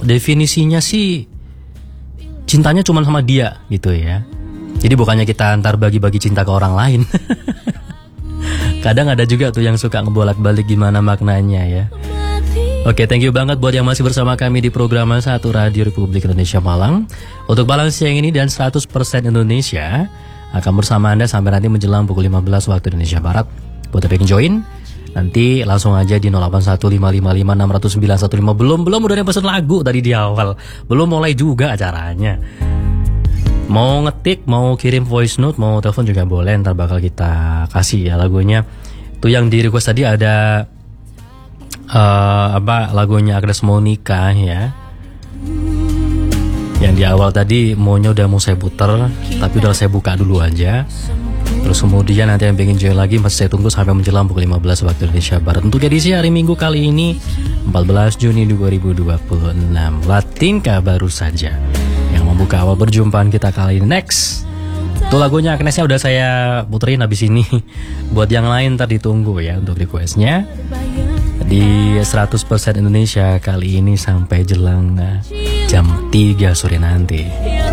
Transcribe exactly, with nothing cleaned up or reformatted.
definisinya sih cintanya cuma sama dia gitu ya. Jadi bukannya kita antar bagi-bagi cinta ke orang lain. Kadang ada juga tuh yang suka ngebolak-balik gimana maknanya ya. Oke, thank you banget buat yang masih bersama kami di program satu Radio Republik Indonesia Malang. Untuk Malang siang ini dan seratus persen Indonesia akan bersama Anda sampai nanti menjelang pukul lima belas waktu Indonesia Barat. Buat yang pengen join, nanti langsung aja di nol delapan satu lima lima lima enam nol sembilan satu lima. Belum belum udah ada pesan lagu tadi di awal. Belum mulai juga acaranya. Mau ngetik, mau kirim voice note, mau telepon juga boleh. Ntar bakal kita kasih ya lagunya. Tuh yang di request tadi ada uh, apa lagunya Agnes Monica ya. Yang di awal tadi maunya udah mau saya puter, tapi udah saya buka dulu aja. Terus kemudian nanti yang pengen join lagi masih saya tunggu sampai menjelang pukul lima belas waktu Indonesia Barat. Untuk edisi hari Minggu kali ini empat belas Juni dua ribu dua puluh enam. Latinka baru saja yang membuka awal perjumpaan kita kali ini. Next, tuh lagunya Agnesnya udah saya puterin habis ini. Buat yang lain ntar ditunggu ya untuk requestnya di seratus persen Indonesia kali ini sampai jelang jam tiga sore nanti.